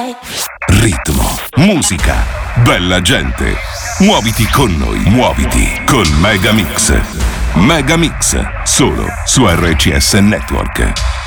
Ritmo, musica, bella gente. Muoviti con noi, muoviti con Megamix. Megamix, solo su RCS Network.